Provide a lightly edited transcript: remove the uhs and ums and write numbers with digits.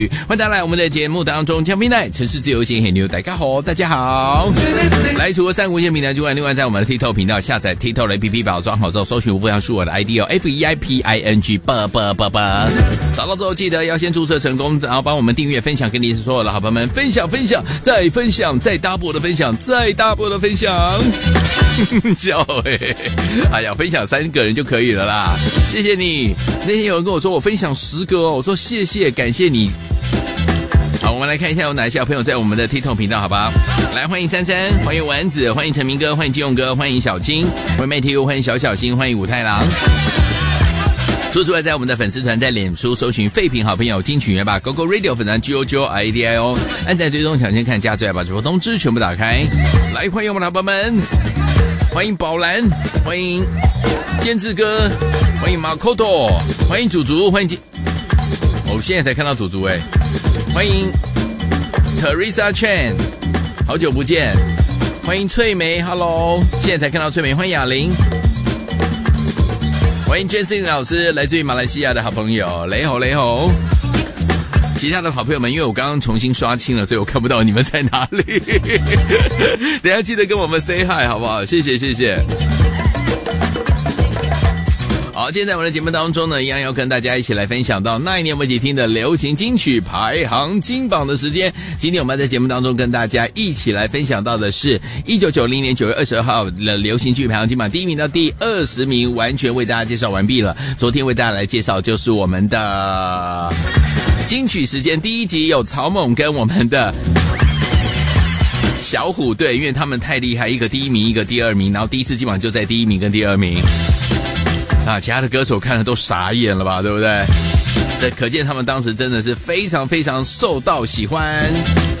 欢迎大家来我们的节目当中，江平台城市自由线很牛，大家好，大家好。来，除了3个无线平台之外，另外在我们的 TikTok 频道下载 TikTok 的 APP， 把装好之后，搜寻吴富阳是我的 ID 哦 ，FEIPING，找到之后记得要先注册成功，然后帮我们订阅、分享，跟你所有的好朋友们分享，再分享，再 double 的分享，再 double 的分享。笑哎呀，分享3个人就可以了啦，谢谢你。那天有人跟我说我分享10个哦，我说谢谢，感谢你。好，我们来看一下有哪些小朋友在我们的 TikTok 频道，好吧？来，欢迎珊珊，欢迎丸子，欢迎陈明哥，欢迎金勇哥，欢迎小青，欢迎 Matthew， 欢迎小新，欢迎武太郎。除此之外，在我们的粉丝团，在脸书搜寻废品好朋友金曲乐吧 ，GoGo Radio 粉团 GOGOIDIO， 按赞追踪抢先看加最爱把直播通知全部打开。来，欢迎我们的好朋友们，欢迎宝兰，欢迎监制哥，欢迎马 Koto， 欢迎祖祖，欢迎我现在才看到祖祖哎。欢迎 Teresa Chen， 好久不见。欢迎翠梅 ，Hello， 现在才看到翠梅。欢迎雅玲，欢迎 Jensen 老师，来自于马来西亚的好朋友，雷吼。其他的好朋友们，因为我刚刚重新刷清了，所以我看不到你们在哪里。等一下记得跟我们 say hi 好不好？谢谢。好，今天在我们的节目当中呢，一样要跟大家一起来分享到那一年我们一起听的流行金曲排行金榜的时间。今天我们在节目当中跟大家一起来分享到的是1990年9月22号的流行剧排行金榜第1名到第20名，完全为大家介绍完毕了。昨天为大家来介绍就是我们的金曲时间第1集，有曹猛跟我们的小虎队，因为他们太厉害，一个第1名，一个第2名，然后第一次金榜就在第1名跟第2名。其他的歌手看了都傻眼了吧，对不对？这可见他们当时真的是非常受到喜欢。